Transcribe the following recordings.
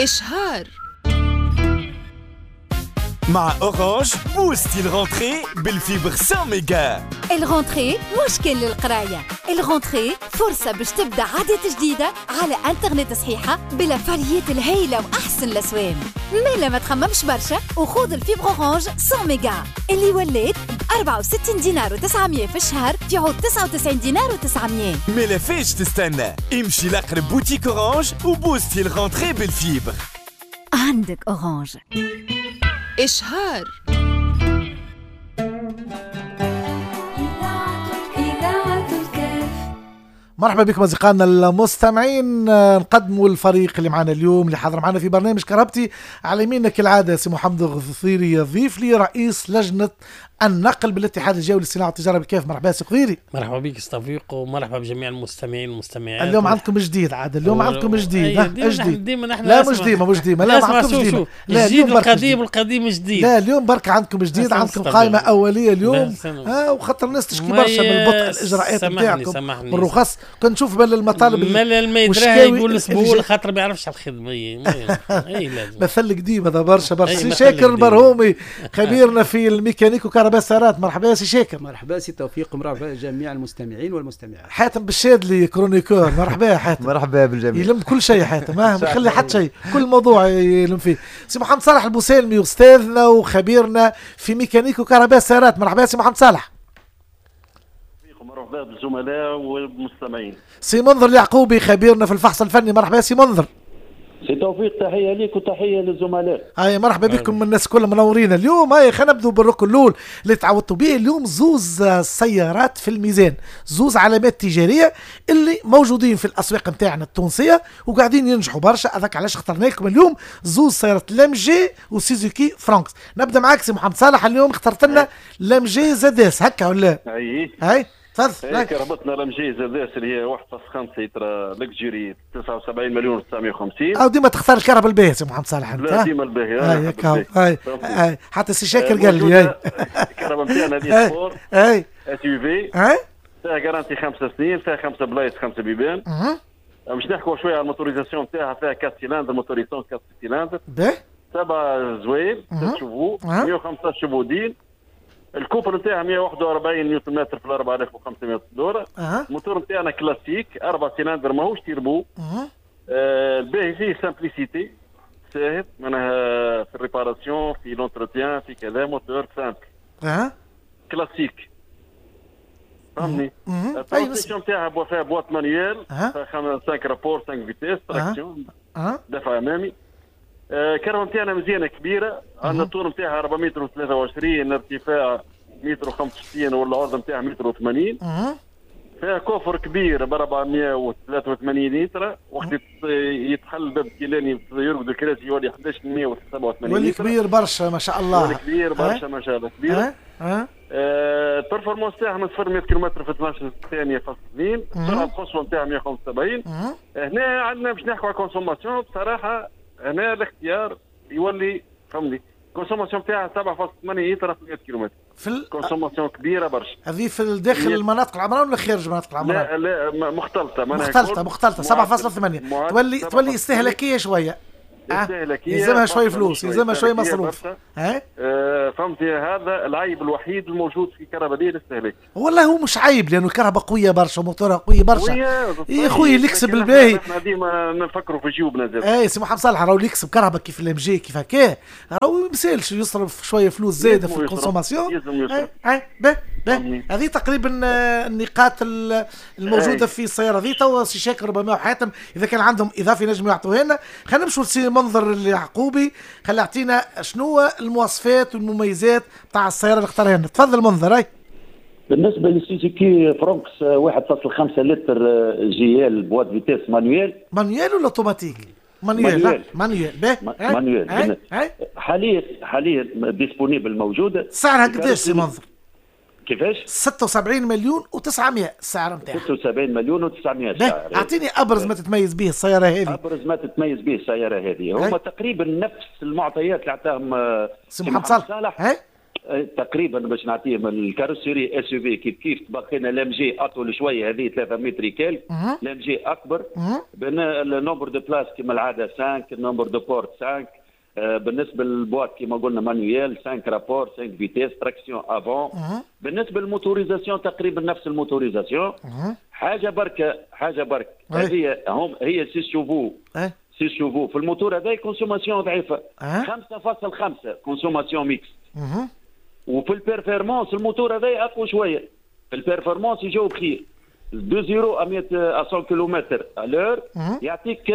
إشهار. مع أورانج بوستي الغونتري بالفيبر 100 ميجا. الغونتري مش كل القراية، الغونتري فرصة باش تبدأ عادات جديدة على انترنت صحيحة بلا فاليات الهايلة وأحسن الأسوام. مالا ما تخممش برشا وخوض الفيبر أورانج 100 ميجا اللي ولات ب 64 دينار و900 في الشهر في عود 99 دينار و900. مالا فيش تستنى، امشي لأقرب بوتيك أورانج وبوستي الغونتري بالفيبر. عندك أورانج. إشهار. مرحبا بكم أصدقائنا المستمعين. نقدموا الفريق اللي معنا اليوم اللي حاضر معنا في برنامج كهربتي. على يميننا كالعادة سي محمد الغفيري يضيف لي رئيس لجنة النقل بالاتحاد الجوي للصناعة والتجارة بالكيف. مرحبا سي قفيري. مرحبا بك استوفيق ومرحبا بجميع المستمعين والمستمعات. اليوم عندكم جديد عاد، اليوم عندكم جديد. جديد لا مش ديما لا ما عندكم جديد. لا اليوم القديم والقديم جديد. لا اليوم برك عندكم جديد، عندكم قائمة أولية اليوم. وخاطر الناس تشكي برشا من بطء الإجراءات نتاعكم والرخص. كنت نشوف بين المطالب المدرسة يقول اسبوع خاطر ما يعرفش على الخدمة. مثل قديم هذا برشا. سي شاكر البرهومي خبيرنا في الميكانيك وكهرباء السيارات. مرحبا سي شاكر. مرحبا سي توفيق. مرحبا جميع المستمعين والمستمعات. حاتم بالشادلي كرونيكور. مرحبا يا حاتم. مرحبا بالجميع. يلم كل شيء حاتم، ما يخلي حتى شيء، كل موضوع يلم فيه. سي محمد صالح البوسالمي استاذنا وخبيرنا في ميكانيك وكهرباء السيارات. مرحبا سي محمد صالح. مرحبا بالزملاء والمستمعين. سي منذر اليعقوبي خبيرنا في الفحص الفني. مرحبا سي منذر. سي توفيق تحيه ليك وتحيه للزملاء. مرحبا بكم الناس كلها منورين اليوم. خلينا نبدو بالركن الاول اللي تعودتوا به اليوم. زوز سيارات في الميزان، زوز علامات تجاريه اللي موجودين في الاسواق نتاعنا التونسيه وقاعدين ينجحوا برشا. هذاك علاش اخترنا لكم اليوم زوز سيارات لامجي وسوزوكي فرانكس. نبدا معك سي محمد صالح. اليوم اخترت لنا لامجي زاداس هكا ولا؟ هاي تفضل. هيك ربطنا لامجي زاداس اللي هي 1.5 لتر لكجيري 79 مليون و950. او ديما تختار الكهرباء الباهيه سي محمد صالح انت. لا ديما الباهيه. هاي حتى سي شاكر قال لي هاي الكهرباء نتاعنا هذه سبور اس يو في فيها جارانتي 5 سنين، فيها 5 بلايص 5 بيبان. باش نحكوا شويه على الموتوريزاسيون نتاعها. فيها 4 سيلندر موتوريزاسيون 4 سيلندر 7 زويل 6 شبو 115 شبودين. الكوبر نتاعها 141 نيوتن متر في 4500 دولار. الموتور نتاعنا كلاسيك 4 سيلندر ماهوش تيربو. الباهي فيه سامبليسيتي، ساهل معناها في الريباراسيون في لونتروتيان في كذا. موتور سامبل كلاسيك فهمني. الترانسميسيون نتاعها فيها بواط مانيوال 5 رابور 5 فيتيس تراكسيون دفع امامي. الكهرباء نتاعنا مزيانه كبيره. عندنا الطول نتاعها 4 متر و23، الارتفاع متر و65 والعرض نتاعها متر و80. فيها كوفر كبير ب 483 لتر. وقت يتحل باب كيلاني يرقد الكراسي يولي 1187 لتر. ولي كبير برشا ما شاء الله. ولي كبير برشا ما شاء الله كبير. البرفورمانس تاعها من 0 100 كيلومتر في 12 ثانيه فاصل 2. السرعه القصوى نتاعها 175. هنا عندنا باش نحكوا على كونسوماسيون. بصراحه هنا الاختيار يولي فهمني الكونسوماسيون تاعها 7.8 لتر في 100 كيلومتر. كونسوماسيون كبيره برشا. هذه في داخل المناطق العمران ولا خارج المناطق العمران؟ لا مختلطه. مختلطه 7.8. تولي استهلاكيه شويه. يلزمها شوي فلوس، يلزمها شوي مصروف. فهمتي هذا العيب الوحيد الموجود في الكهرباء دي الاستهلاك. والله هو مش عيب لانه الكهرباء قويه برشا وموتورها قوي برشا. يا خويا اللي يكسب الباهي احنا ديما نفكروا في جيوبنا زاد. سي محمد صالح راهو اللي يكسب كهرباء كيف الام جي كيف هكا راهو ما يمسالش يصرف شويه فلوس زايده في الكونسوماسيون. هذه تقريبا النقاط الموجوده في السياره ذي. تو سي شاكر ربما وحاتم اذا كان عندهم اضافه ينجموا يعطوها لنا. خلينا نمشوا لسي منظر اليعقوبي. خلي يعطينا شنو المواصفات والمميزات تاع السياره اللي اختارها لنا. تفضل منظر. بالنسبه للسوزوكي فرونكس 1.5 لتر جي ال بواد فيتيس مانويل ولا اوتوماتيك؟ مانويل. مانويل. حاليا ديسبونيبل موجوده. سعرها قداش سي منظر؟ كيفاش؟ 76 مليون و900 السعر نتاعها. 76 مليون و900 سعر. اعطيني ابرز ما تتميز به السياره هذه. ابرز ما تتميز به السياره هذه هما تقريبا نفس المعطيات اللي عطاهم سي محمد صالح. تقريبا باش نعطيهم الكاروسيري اس يو في كيف باقينا الام جي اطول شويه، هذه 3 متر كيل، الام جي اكبر. النومبر دو بلاس كما العاده 5، النومبر دو بورت 5. بالنسبه للبواط كما قلنا مانويل 5 رابور 5 فيتيس تراكسيون افون. بالنسبه للموتوريزاسيون تقريبا نفس الموتوريزاسيون. حاجه برك هي 6 شوفو 6 شوفو في الموتور هذا كونسوماسيون ضعيفه 5.5 كونسوماسيون ميكس. وفي البيرفورمانس الموتور هذا اقوى شويه، في البيرفورمانس يجاوب خير 2 0 à 100 كيلومتر على يعطيك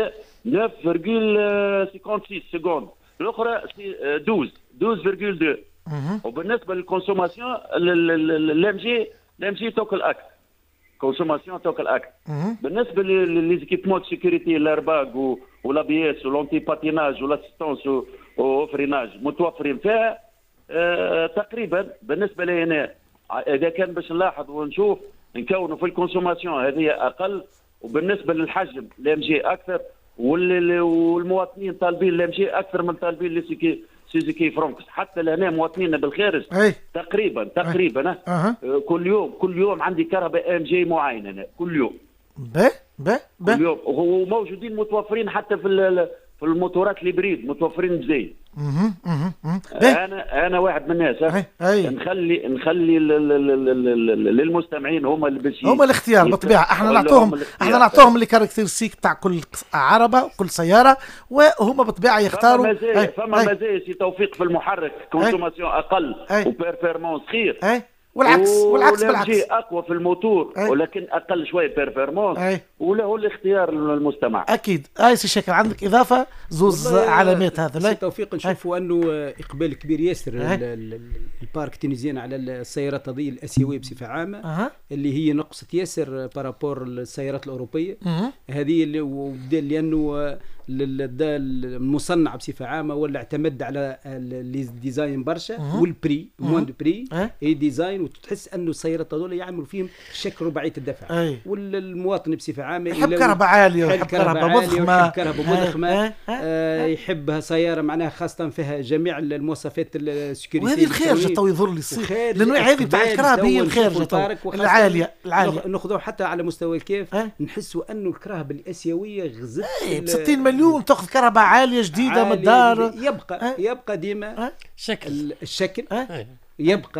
9.56 سكوند، الاخرى 12.2. وبالنسبه للكونسوماسيون الام جي توكل اكت كونسوماسيون توكل اكت. بالنسبه لليزيكيبمون دو سيكوريتي الارباغ والابيس والانتي باتيناج والاسيستونس وفريناج متوفرين فيها تقريبا. بالنسبه لي هنا اذا كان باش نلاحظ ونشوف نكونوا في الكونسوماسيون هذه اقل، وبالنسبه للحجم الام جي اكثر، والمواطنين طالبين الام جي اكثر من طالبين سوزوكي فرونكس. حتى لهنا مواطنينا بالخارج تقريبا كل يوم عندي كهرباء ام جي معين انا كل يوم. كل يوم وموجودين متوفرين حتى في الموتورات الهبريد متوفرين بزايد. انا واحد من الناس نخلي للمستمعين هما اللي باش هما الاختيار بالطبيعه. احنا نعطوهم لي كاركتيرستيك تاع كل عربه وكل سياره، وهما بالطبيعه يختاروا. فما مزايا سي توفيق في المحرك كونسوماسيون اقل وبيرفورمانس خير، والعكس بالعكس اقوى في الموتور ولكن اقل شويه بيرفورمانس، وله الاختيار المستمع. اكيد. سي شاكر عندك اضافه زوز علامات هذا سي توفيق نشوفوا انه اقبال كبير ياسر البارك التونسيين على السيارات هذه الاسيويه بصفه عامه، اللي هي نقصت ياسر بارابور السيارات الاوروبيه هذه، لانه المصنع بصفه عامه ولا اعتمد على الديزاين برشا والبري موان دو بري اي ديزاين، وتحس انه السيارات هذول يعملوا فيهم شكل رباعيه الدفع. والمواطن بصفه عامه يحب كهرباء عاليه ويحب كهرباء مضخمه، يحبها سياره معناها خاصه فيها جميع المواصفات السكيورتي. وهذه الخارجه تو يظهر لي الصيف، لانه هذه تاع الكراب هي الخارجه العاليه ناخذوه حتى على مستوى الكيف. نحسوا انه الكرهبه الاسيويه غزت ب 60 مليون تاخذ كهرباء عاليه جديده من الدار. يبقى ديما الشكل يبقى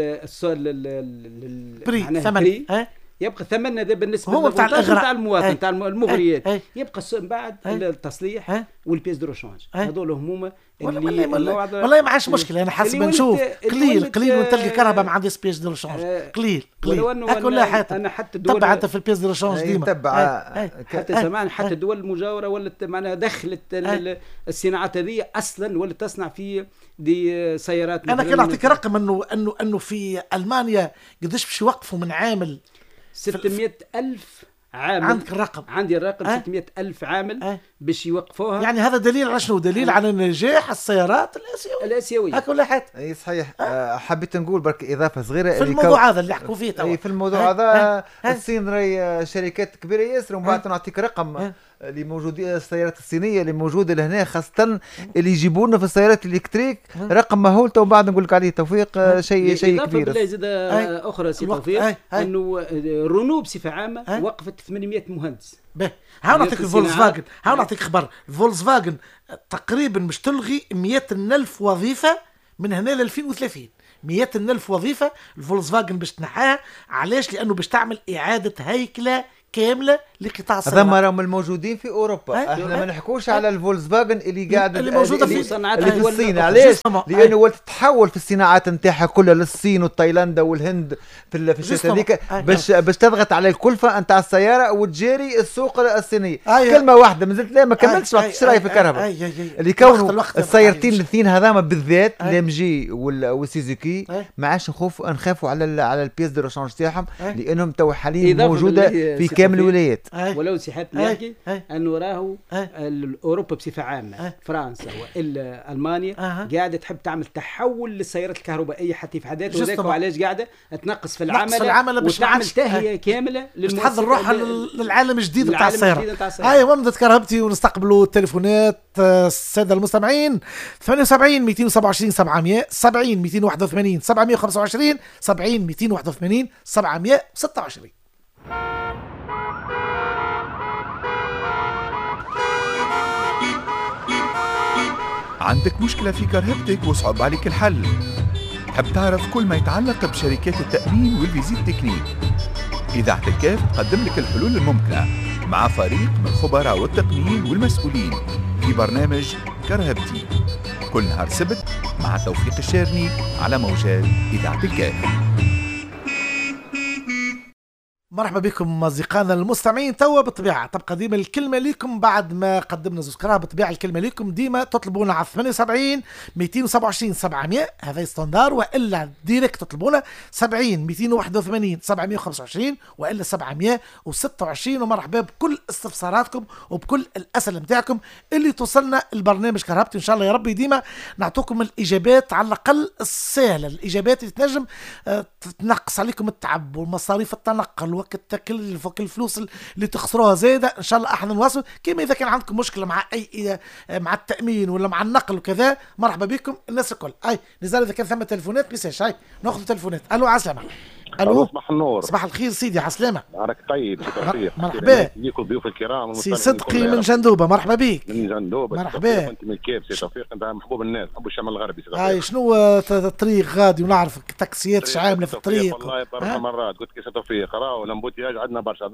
بري ثمن، يبقى ثمن هذا بالنسبه هو تاع المواطن تاع المغريات. يبقى من بعد التصليح والبيس دو ريشانج، هذول هموما اللي والله ما عادش مشكله. انا حسب نشوف قليل وين تلقى كهرباء ما عندهاش بيس دو ريشانج، قليل كلها حتى تبع انت في البيس دو ريشانج ديما تبع حتى زمان. حتى الدول المجاوره ولات معناها دخلت الصناعات هذه اصلا ولات تصنع في دي سيارات. انا كان نعطيك رقم انه في المانيا قداش باش يوقفوا من عامل 600,000 عامل. عندك الرقم؟ عندي الرقم 600,000 عامل باش يوقفوها. يعني هذا دليل على شنو؟ دليل على نجاح السيارات الاسيويه. هكا ولا حتى اي صحيح. حبيت نقول برك اضافه صغيره في الموضوع هذا اللي يحكوا فيه توا. في الموضوع هذا الصين راهي شركات كبيره ياسر، ومن بعد نعطيك رقم اللي موجودين السيارات الصينيه اللي موجوده لهنا، خاصه اللي يجيبوا لنا في السيارات الالكتريك رقم مهول. تو بعد نقول لك عليه توفيق شيء كبير. بالله زاد اخرى سي توفيق انه رونو بصفه عامه وقفت 800 مهندس. ها نعطيك الفولكسفاجن، ها نعطيك خبر. الفولكسفاجن تقريبا مش تلغي 100,000 وظيفه من هنا ل 2030. 100,000 وظيفه الفولكسفاجن باش تنحاها. علاش؟ لانه باش تعمل اعاده هيكله كامله لقطاع السيارات. هذا راهم الموجودين في اوروبا. احنا ما نحكوش على الفولكسفاجن اللي قاعد اللي موجوده في الصين. علاش؟ لانه ولات تتحول في الصناعات نتاعها كلها للصين وتايلاندا والهند في الشتاء هذيك باش تضغط على الكلفه نتاع السياره وتجاري السوق الصينيه. كلمه واحده مازلت لا ما كملتش شراي في الكهرباء اللي كونوا السيارتين الاثنين هذاما بالذات الام جي والسوزوكي. ما عادش نخافوا على البيس دو ريشانج تاعهم، لانهم تو حاليا موجوده في كامل الولايات. ولو سيحت نحكي انه راهو اوروبا بصفه عامه فرنسا والا المانيا قاعده تحب تعمل تحول للسيارات الكهربائيه حتى في حد ذاتها، وعلاش قاعده تنقص في العمل وتعمل تهيئه كامله تحضر روحها للعالم الجديد بتاع السياره. هاي ومضت كرهبتي، ونستقبلوا التليفونات الساده المستمعين 78 227 700 70 281 725 70 281 726. عندك مشكلة في كرهبتك وصعب عليك الحل؟ تحب تعرف كل ما يتعلق بشركات التأمين والفيزيت تكنيك؟ إذاعة الكاف تقدم لك الحلول الممكنة مع فريق من الخبراء والتقنيين والمسؤولين في برنامج كرهبتي كل نهار سبت مع توفيق الشارني على موجات إذاعة الكاف. مرحبا بكم أصدقائنا المستمعين. توا بالطبيعة تبقى ديما الكلمة لكم بعد ما قدمنا زوسكرها. بالطبيعة الكلمة لكم ديما تطلبونا على 78 227 700 هذا ستاندار، وإلا ديريكت تطلبونا 70 281 725 وإلا 726. ومرحبا بكل استفساراتكم وبكل الأسئلة متاعكم اللي توصلنا البرنامج كرهبتي. إن شاء الله يا ربي ديما نعطوكم الإجابات على الأقل السهلة، الإجابات اللي تنجم تنقص عليكم التعب والمصاريف التنقل كل الفلوس اللي تخسروها زايده. ان شاء الله احنا نواصل. كما اذا كان عندكم مشكله مع مع التامين ولا مع النقل وكذا، مرحبا بكم الناس الكل. نزال اذا كان ثم تليفونات ميساج ناخذ تليفونات. الو عسلامه. الو صباح النور. صباح الخير سيدي عسلامه. راك طيب سي مرحبا بيكم الضيوف الكرام. سي صدقي من جندوبه. مرحبا بك. من جندوبه. مرحبا. انت من الكيف سي توفيق، انت محبوب الناس، محبوب الشمال الغربي سي توفيق. شنو الطريق غادي ونعرف تاكسيات اش عامله في الطريق؟ والله برشا مرات قلت لك سي توفيق راهو الامبوتياج عندنا برشا.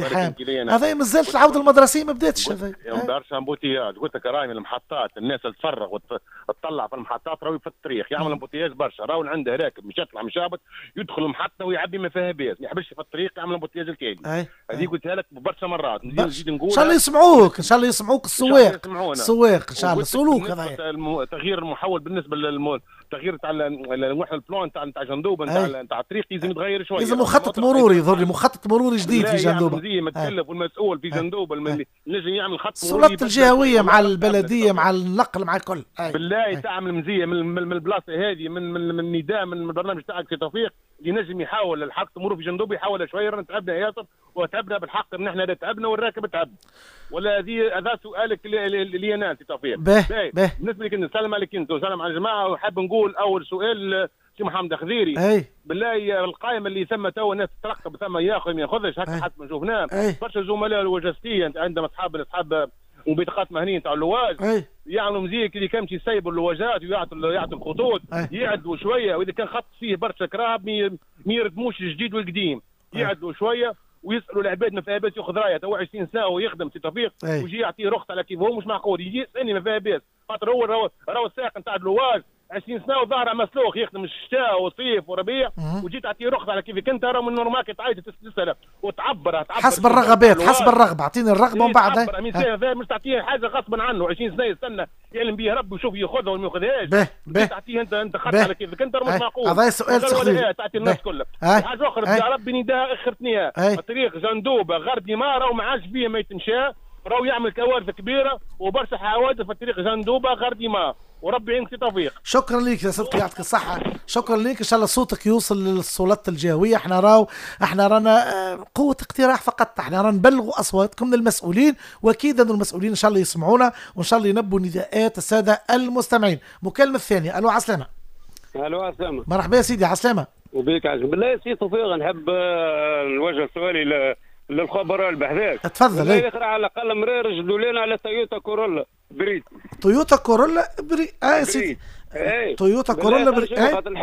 هذا مازالت العوده المدرسيه ما بداتش. هذا برشا امبوتياج. قلت لك راهي المحطات الناس تفرغ وتطلع في المحطات راهي في الطريق يعمل امبوتياج برشا. راهو عنده راكب مش يطلع مش هابط يدخل المحطه ويعبي ما فيها بيس، ما يحبش في الطريق يعمل امبوتياج الكيلي. هذه قلتها لك برشا مرات. نزيد نقول ان شاء الله يسمعوك، ان شاء الله يسمعوك السواق ان شاء الله سلوك. هذا تغيير المحول بالنسبه التغيير تاع البلان تاع جندوبه تاع الطريق لازم يتغير شويه. لازم مخطط مروري، يظهر لي مخطط مروري جديد في جندوبه. المتكلف والمسؤول في جندوبه نجم يعمل خط مروري. السلطات الجهويه مع البلديه مع النقل مع الكل. بالله تعمل مزيه من البلاصه هذه من النداء من البرنامج تاعك في توفيق اللي نجم يحاول الحق مرور في جندوبه يحاول شويه. رانا تعبنا ياسر وتعبنا بالحق ان احنا تعبنا والراكب تعب. ولا هذا سؤالك اللي انا في توفيق. بالنسبه لك نسلم عليك انت وسلم على الجماعه. وحاب نقول اول سؤال سي محمد خضيري. بالله القائمه اللي ثم تو الناس تترقب ثم ياخذ ما ياخذش هكا حتى ما شفناه. برشا زملاء الوجستيه عندما اصحاب وبطاقات مهنيه تاع اللواج يعملوا مزيك اللي كان يسيبوا اللواجات ويعطوا الخطوط يعدلوا شويه. واذا كان خط فيه برشا كراب ما يردموش الجديد والقديم، يعدلوا شويه ويسالوا العباد ما فيها باس ياخذ رايه تو 20 سنه ويخدم سي توفيق ويجي يعطيه رخصه على كيف هو مش معقول. يجي يسالني ما فيها باس خاطر هو راهو السائق نتاع اللواج 20 سنه وظاهر مسلوخ يخدم الشتاء وصيف وربيع وجيت تعطيه رخصه على كيفك انت. راه من نورمال تعيط تسال وتعبر حسب الرغبات حسب الرغبه. اعطيني الرغبه ومن بعد مش تعطيه حاجه غصبا عنه 20 سنه يستنى يعلم بها ربي ويشوف ياخذها ولا ما ياخذهاش. تعطيه انت خط على كيفك انت مش معقول. هذا سؤال سخيف تعطي الناس كلها. حاجه اخرى يا ربي نداء اخرتني الطريق جندوبه غربي ما راهو ما عادش فيه ما يتمشى. راهو يعمل كوارث كبيره وبرشا حوادث في الطريق جندوبه غربي ما. وربي يعينك توفيق. شكرا لك يا صدقي يعطيك الصحة. شكرا لك ان شاء الله صوتك يوصل للسلطات الجهوية. احنا رانا قوة اقتراح فقط. احنا رانا نبلغوا اصواتكم للمسؤولين واكيد ان المسؤولين ان شاء الله يسمعونا وان شاء الله ينبوا نداءات السادة المستمعين. مكالمة الثانية. الو عسلامة. الو عسلامة. مرحبا يا سيدي عسلامة. وبيك عزم بالله يا سي توفيق نحب نوجه سؤالي للخبراء البحثات. تفضل. يقرا على الاقل مرير جدوا لنا على تويوتا كورولا بريد. تويوتا كورولا بريد. سيدي تويوتا كورولا بريد.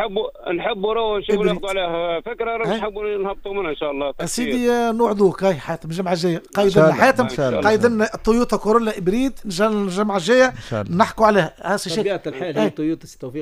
نحبوا راهو نشوفوا ناخذوا عليها فكره. راهو نحبوا نهبطوا منها ان شاء الله. سيدي نوعدوك. حاتم الجمعه الجايه قايد لنا حاتم قايد لنا تويوتا كورولا بريد الجمعه الجايه نحكوا عليها. بطبيعه الحال هي تويوتا توفيق